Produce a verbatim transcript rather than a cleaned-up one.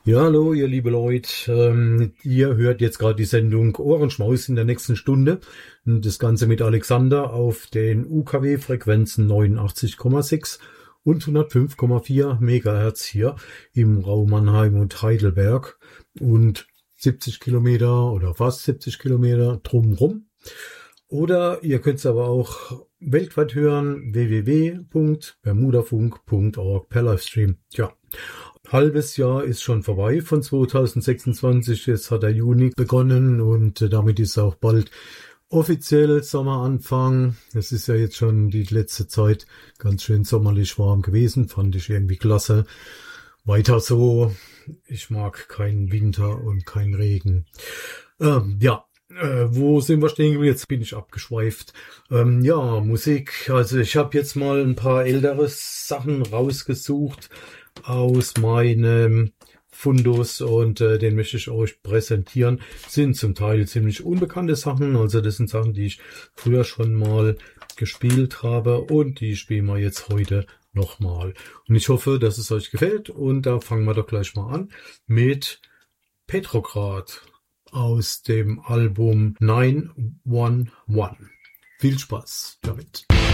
Ja, hallo, ihr liebe Leute. Ähm, ihr hört jetzt gerade die Sendung Ohrenschmaus in der nächsten Stunde. Und das Ganze mit Alexander auf den U K W-Frequenzen neunundachtzig Komma sechs und hundertfünf Komma vier Megahertz hier im Raum Mannheim und Heidelberg und siebzig Kilometer oder fast siebzig Kilometer drumrum. Oder ihr könnt es aber auch weltweit hören, w w w punkt bermudafunk punkt org per Livestream. Ja. Halbes Jahr ist schon vorbei von zweitausendsechsundzwanzig. Jetzt hat der Juni begonnen und äh, damit ist auch bald offiziell Sommeranfang. Es ist ja jetzt schon die letzte Zeit ganz schön sommerlich warm gewesen. Fand ich irgendwie klasse. Weiter so. Ich mag keinen Winter und keinen Regen. Ähm, ja. Äh, wo sind wir stehen geblieben? Jetzt bin ich abgeschweift. Ähm, ja, Musik. Also ich habe jetzt mal ein paar ältere Sachen rausgesucht aus meinem Fundus und äh, den möchte ich euch präsentieren. Sind zum Teil ziemlich unbekannte Sachen, also das sind Sachen, die ich früher schon mal gespielt habe und die spielen wir jetzt heute nochmal. Und ich hoffe, dass es euch gefällt und da fangen wir doch gleich mal an mit Petrograd aus dem Album neun eins eins. Viel Spaß damit.